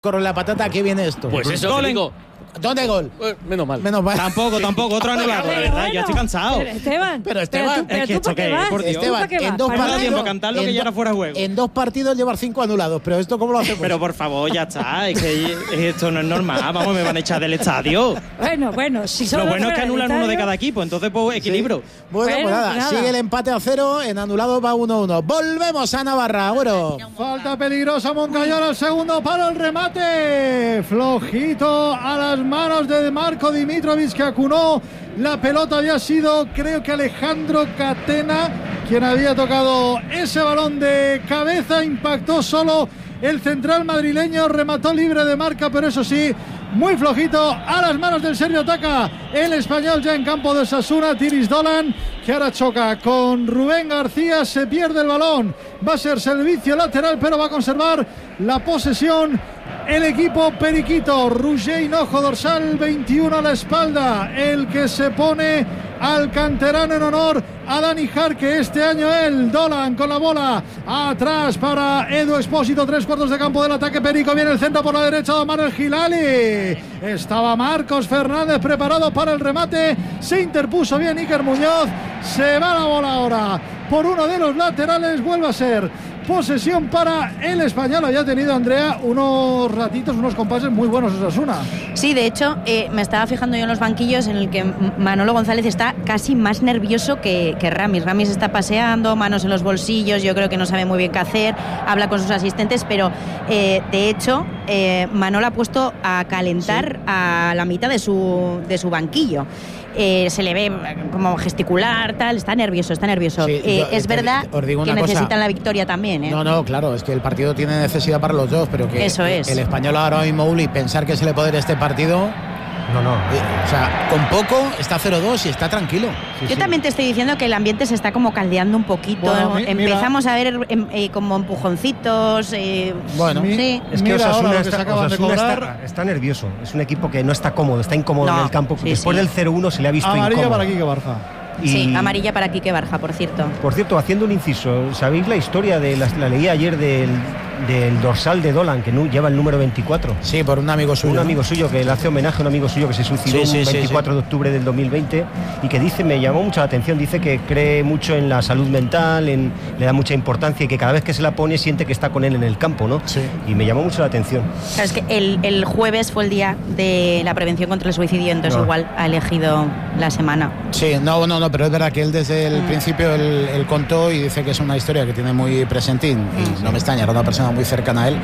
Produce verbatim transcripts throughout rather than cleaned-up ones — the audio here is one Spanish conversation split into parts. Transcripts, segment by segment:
Con la patata, ¿qué viene esto? Pues eso, gol. digo. ¿Dónde gol? Eh, menos mal. Menos mal. Tampoco, tampoco, otro anulado, de verdad, ya estoy cansado. Pero Esteban, Pero Esteban, tú- pero es que tú esto ¿para qué qué es, vas? por Dios. ¿Tú para Esteban, qué en vas? dos ¿Para No da partidos, tiempo a cantarlo que en ya do- era fuera de juego. En dos partidos llevar cinco anulados, pero esto ¿cómo lo hacemos? Pero por favor, ya está, es que esto no es normal, vamos, me van a echar del estadio. Bueno, bueno, si solo Lo bueno es que fuera del anulan uno de estadio- cada equipo, entonces pues equilibrio. Bueno, Bueno, pues nada, nada. sigue el empate a cero, en anulado va uno uno. Volvemos a Navarra, bueno. Falta peligrosa Moncayola, el segundo para el remate. Flojito a las manos de Marco Dimitrovic, que acunó la pelota. Había sido, creo que Alejandro Catena, quien había tocado ese balón de cabeza. Impactó solo el central madrileño, remató libre de marca, pero eso sí, muy flojito a las manos del serbio. Ataca el español ya en campo de Osasuna, Tiris Dolan, que ahora choca con Rubén García, se pierde el balón, va a ser servicio lateral, pero va a conservar la posesión el equipo periquito. Roger Hinojo, dorsal veintiuno a la espalda, el que se pone al canterano en honor a Dani Jarque, este año él. Dolan con la bola atrás para Edu Expósito, tres cuartos de campo del ataque perico, viene el centro por la derecha de Omar El Gilali, estaba Marcos Fernández preparado para el remate, se interpuso bien Iker Muñoz, se va la bola ahora por uno de los laterales, vuelve a ser posesión para el español. Había tenido, Andrea, unos ratitos, unos compases muy buenos Osasuna. Sí, de hecho, eh, me estaba fijando yo en los banquillos en el que Manolo González está casi más nervioso que, que Ramis. Ramis está paseando, manos en los bolsillos, yo creo que no sabe muy bien qué hacer, habla con sus asistentes, pero eh, de hecho eh, Manolo ha puesto a calentar sí. a la mitad de su, de su banquillo. Eh, se le ve como gesticular, tal, está nervioso, está nervioso. Sí, eh, yo, es te, verdad os digo que una necesitan cosa. la victoria también, ¿eh? No, no, claro, es que el partido tiene necesidad para los dos, pero que Eso es. el español ahora mismo, Uli, pensar que se le puede ir este partido. No, no. Eh, o sea, con poco está cero dos y está tranquilo. Sí, Yo sí. también te estoy diciendo que el ambiente se está como caldeando un poquito. Bueno, mi, Empezamos mira. a ver eh, eh, como empujoncitos. Eh, bueno, mi, sí. Es que Osasuna, está, Osasuna está, está nervioso. Es un equipo que no está cómodo, está incómodo no, en el campo. Sí, Después sí. del cero uno se le ha visto amarilla incómodo. para Quique Barja. Y, sí, amarilla para Quique Barja, por cierto. Por cierto, haciendo un inciso, ¿sabéis la historia de la, la leí ayer del, del dorsal de Dolan, que no, lleva el número veinticuatro? Sí, por un amigo suyo. Un ¿no? amigo suyo que le hace homenaje a un amigo suyo que se suicidó sí, sí, un veinticuatro sí, sí. de octubre del dos mil veinte y que dice, me llamó mucho la atención, dice que cree mucho en la salud mental, en, le da mucha importancia y que cada vez que se la pone siente que está con él en el campo, ¿no? Sí. Y me llamó mucho la atención. Claro, es que el, el jueves fue el día de la prevención contra el suicidio, entonces no. igual ha elegido la semana. Sí, no, no, no, pero es verdad que él desde el mm. principio él, él contó y dice que es una historia que tiene muy presentín y mm. no me extraña, era una persona muy cercana a él.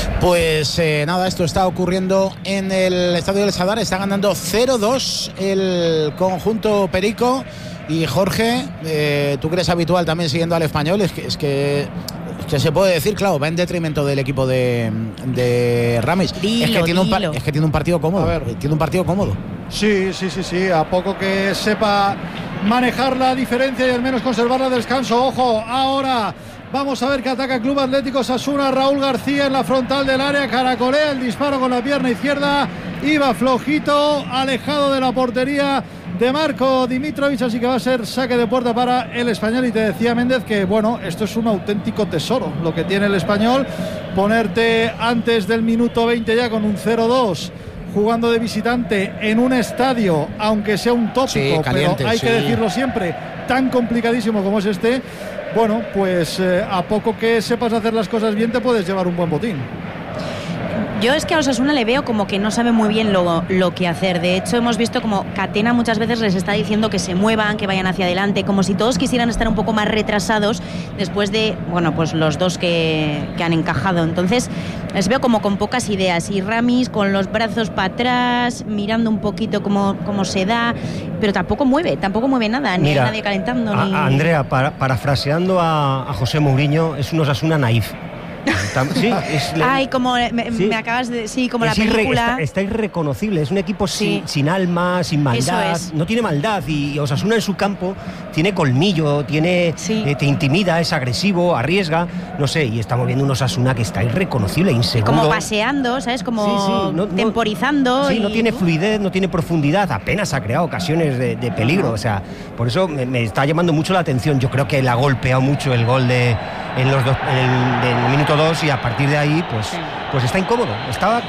Pues eh, nada, esto está ocurriendo en el Estadio del Sadar, está ganando cero dos el conjunto perico. Y Jorge, eh, tú que eres habitual también siguiendo al español, es que, es que que se puede decir, claro, va en detrimento del equipo de, de Ramis. Dilo, es, que tiene un, dilo. es que tiene un partido cómodo. A ver, tiene un partido cómodo. Sí, sí, sí, sí. A poco que sepa manejar la diferencia y al menos conservar el descanso. Ojo, ahora vamos a ver que ataca el Club Atlético Osasuna. Raúl García en la frontal del área, caracolea el disparo con la pierna izquierda. Iba flojito, alejado de la portería de Marco Dimitrovic, así que va a ser saque de puerta para el español. Y te decía Méndez que bueno, esto es un auténtico tesoro lo que tiene el español, ponerte antes del minuto veinte ya con un cero dos jugando de visitante en un estadio, aunque sea un tópico, sí, caliente, pero hay sí. que decirlo siempre, tan complicadísimo como es este. Bueno, pues eh, a poco que sepas hacer las cosas bien te puedes llevar un buen botín. Yo es que a Osasuna le veo como que no sabe muy bien lo, lo que hacer. De hecho, hemos visto como Catena muchas veces les está diciendo que se muevan, que vayan hacia adelante, como si todos quisieran estar un poco más retrasados después de, bueno, pues los dos que, que han encajado. Entonces, les veo como con pocas ideas. Y Ramis con los brazos para atrás, mirando un poquito cómo, cómo se da, pero tampoco mueve, tampoco mueve nada, ni Mira, hay nadie calentando. A, ni... a Andrea, para, parafraseando a, a José Mourinho, es un Osasuna naif. Sí, es la... Ay, como me, sí. me acabas de... Sí, como es la película... Irre, está, está irreconocible, es un equipo sí. sin, sin alma, sin maldad, es. no tiene maldad y Osasuna en su campo tiene colmillo, tiene sí. eh, te intimida, es agresivo, arriesga, no sé, y estamos viendo un Osasuna que está irreconocible, inseguro. Como paseando, ¿sabes? Como sí, sí, no, temporizando. No, sí, y... no tiene fluidez, no tiene profundidad, apenas ha creado ocasiones de, de peligro, uh-huh. o sea, por eso me, me está llamando mucho la atención. Yo creo que le ha golpeado mucho el gol de en los dos, en el, del minuto dos y a partir de ahí pues, sí. pues está incómodo. Estaba